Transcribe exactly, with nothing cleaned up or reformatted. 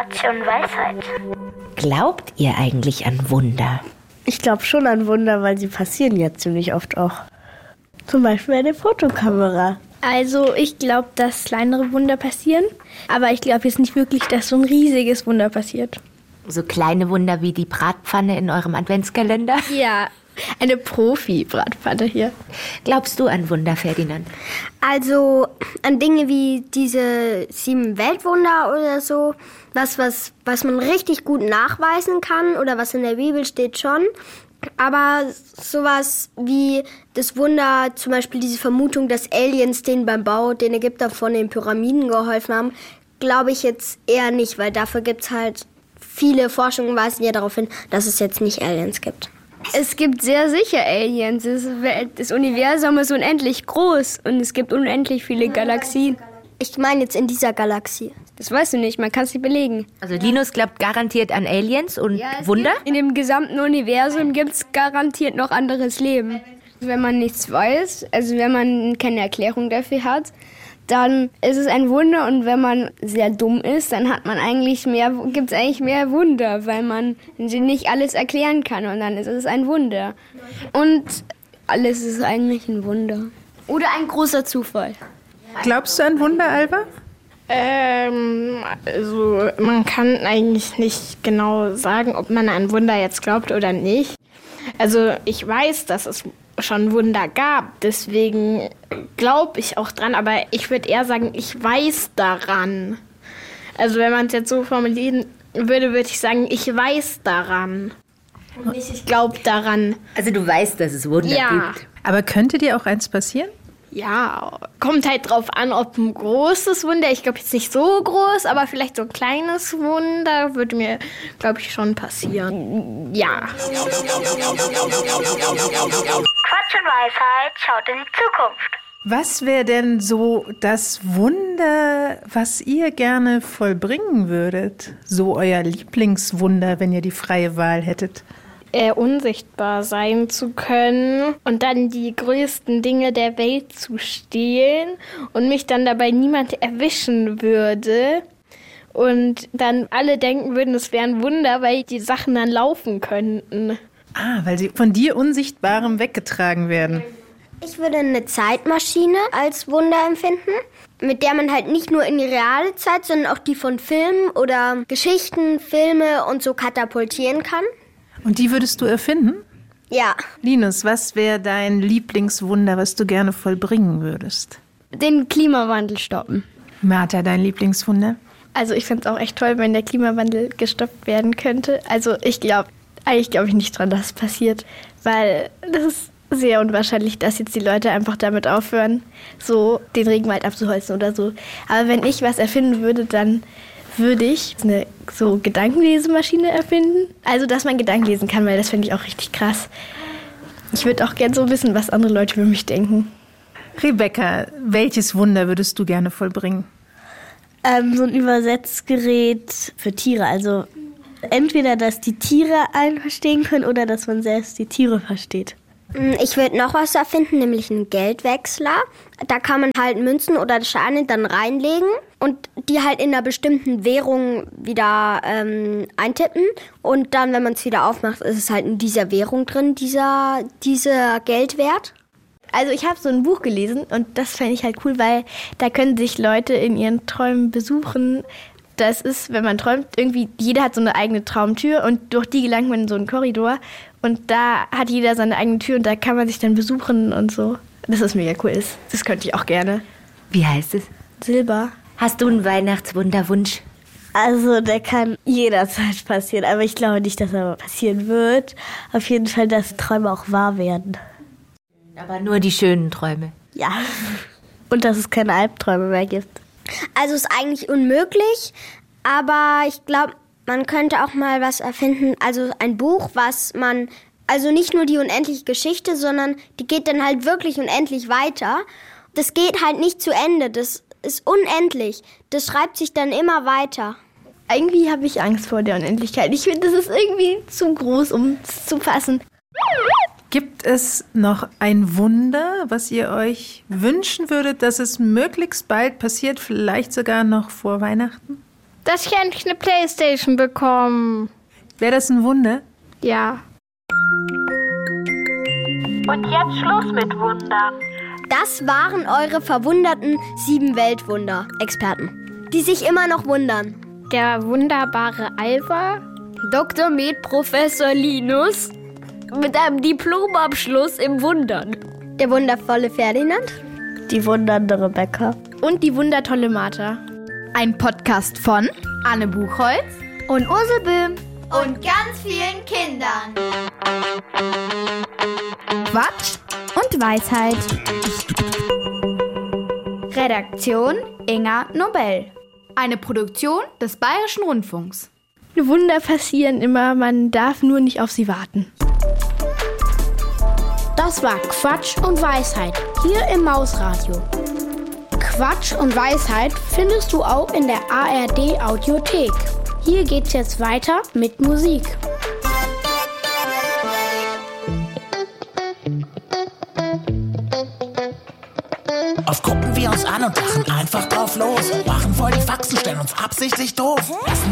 Quatsch und Weisheit. Glaubt ihr eigentlich an Wunder? Ich glaube schon an Wunder, weil sie passieren ja ziemlich oft auch. Zum Beispiel eine Fotokamera. Also ich glaube, dass kleinere Wunder passieren, aber ich glaube jetzt nicht wirklich, dass so ein riesiges Wunder passiert. So kleine Wunder wie die Bratpfanne in eurem Adventskalender? Ja, eine Profi-Bratpfanne hier. Glaubst du an Wunder, Ferdinand? Also an Dinge wie diese sieben Weltwunder oder so, was, was, was man richtig gut nachweisen kann oder was in der Bibel steht schon. Aber sowas wie das Wunder, zum Beispiel diese Vermutung, dass Aliens denen beim Bau den Ägyptern von den Pyramiden geholfen haben, glaube ich jetzt eher nicht, weil dafür gibt es halt viele Forschungen, weisen ja darauf hin, dass es jetzt nicht Aliens gibt. Es gibt sehr sicher Aliens. Das Universum ist unendlich groß und es gibt unendlich viele Galaxien. Ich meine jetzt in dieser Galaxie. Das weißt du nicht, man kann es nicht belegen. Also Linus glaubt garantiert an Aliens und ja, Wunder? In dem gesamten Universum gibt es garantiert noch anderes Leben. Wenn man nichts weiß, also wenn man keine Erklärung dafür hat, dann ist es ein Wunder. Und wenn man sehr dumm ist, dann hat man eigentlich mehr, gibt es eigentlich mehr Wunder, weil man nicht alles erklären kann. Und dann ist es ein Wunder. Und alles ist eigentlich ein Wunder. Oder ein großer Zufall. Glaubst du an Wunder, Alba? Ähm, also man kann eigentlich nicht genau sagen, ob man an Wunder jetzt glaubt oder nicht. Also ich weiß, dass es schon Wunder gab, deswegen glaube ich auch dran, aber ich würde eher sagen, ich weiß daran. Also wenn man es jetzt so formulieren würde, würde ich sagen, ich weiß daran. Und nicht, ich glaube daran. Also du weißt, dass es Wunder ja. gibt. Aber könnte dir auch eins passieren? Ja, kommt halt drauf an, ob ein großes Wunder, ich glaube jetzt nicht so groß, aber vielleicht so ein kleines Wunder würde mir, glaube ich, schon passieren. Ja. Quatsch und Weisheit schaut in die Zukunft. Was wäre denn so das Wunder, was ihr gerne vollbringen würdet? So euer Lieblingswunder, wenn ihr die freie Wahl hättet? Äh, unsichtbar sein zu können und dann die größten Dinge der Welt zu stehlen und mich dann dabei niemand erwischen würde und dann alle denken würden, es wäre ein Wunder, weil die Sachen dann laufen könnten. Ah, weil sie von dir Unsichtbarem weggetragen werden. Ich würde eine Zeitmaschine als Wunder empfinden, mit der man halt nicht nur in die reale Zeit, sondern auch die von Filmen oder Geschichten, Filme und so katapultieren kann. Und die würdest du erfinden? Ja. Linus, was wäre dein Lieblingswunder, was du gerne vollbringen würdest? Den Klimawandel stoppen. Martha, dein Lieblingswunder? Also ich fände es auch echt toll, wenn der Klimawandel gestoppt werden könnte. Also ich glaube, eigentlich glaube ich nicht dran, dass es passiert, weil das ist sehr unwahrscheinlich, dass jetzt die Leute einfach damit aufhören, so den Regenwald abzuholzen oder so. Aber wenn ich was erfinden würde, dann würde ich eine so Gedankenlesemaschine erfinden. Also, dass man Gedanken lesen kann, weil das finde ich auch richtig krass. Ich würde auch gerne so wissen, was andere Leute über mich denken. Rebecca, welches Wunder würdest du gerne vollbringen? Ähm, so ein Übersetzgerät für Tiere. Also entweder, dass die Tiere einen verstehen können oder dass man selbst die Tiere versteht. Ich würde noch was erfinden, nämlich einen Geldwechsler. Da kann man halt Münzen oder Scheine dann reinlegen und die halt in einer bestimmten Währung wieder ähm, eintippen. Und dann, wenn man es wieder aufmacht, ist es halt in dieser Währung drin, dieser, dieser Geldwert. Also ich habe so ein Buch gelesen und das fände ich halt cool, weil da können sich Leute in ihren Träumen besuchen. Das ist, wenn man träumt, irgendwie, jeder hat so eine eigene Traumtür und durch die gelangt man in so einen Korridor. Und da hat jeder seine eigene Tür und da kann man sich dann besuchen und so. Das ist mega cool. Das könnte ich auch gerne. Wie heißt es? Silber. Hast du einen Weihnachtswunderwunsch? Also der kann jederzeit passieren, aber ich glaube nicht, dass er passieren wird. Auf jeden Fall, dass Träume auch wahr werden. Aber nur die schönen Träume. Ja. Und dass es keine Albträume mehr gibt. Also ist eigentlich unmöglich, aber ich glaube, man könnte auch mal was erfinden, also ein Buch, was man, also nicht nur die unendliche Geschichte, sondern die geht dann halt wirklich unendlich weiter. Das geht halt nicht zu Ende, das ist unendlich, das schreibt sich dann immer weiter. Irgendwie habe ich Angst vor der Unendlichkeit. Ich finde, das ist irgendwie zu groß, um es zu fassen. Gibt es noch ein Wunder, was ihr euch wünschen würdet, dass es möglichst bald passiert, vielleicht sogar noch vor Weihnachten? dass ich endlich eine Playstation bekomme. Wäre das ein Wunder? Ja. Und jetzt Schluss mit Wundern. Das waren eure verwunderten sieben Weltwunder-Experten, die sich immer noch wundern. Der wunderbare Alva. Doktor Med Professor Linus mit einem Diplomabschluss im Wundern. Der wundervolle Ferdinand. Die wundernde Rebecca. Und die wundertolle Martha. Ein Podcast von Anne Buchholz Und Ursel Böhm. Und ganz vielen Kindern. Quatsch und Weisheit. Redaktion Inga Nobel. Eine Produktion des Bayerischen Rundfunks. Wunder passieren immer, man darf nur nicht auf sie warten. Das war Quatsch und Weisheit hier im Mausradio. Quatsch und Weisheit findest du auch in der A R D Audiothek. Hier geht's jetzt weiter mit Musik. Oft gucken wir uns an und lachen einfach drauf los. Machen voll die Faxen, stellen uns absichtlich doof. Lassen